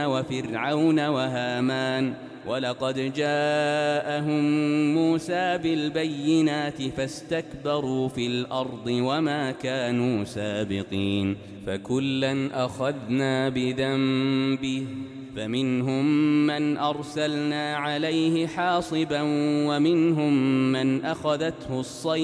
وفرعون وهامان ولقد جاءهم موسى بالبينات فاستكبروا في الأرض وما كانوا سابقين فكلا أخذنا بذنبه فمنهم من أرسلنا عليه حاصبا ومنهم من أخذته الصيحة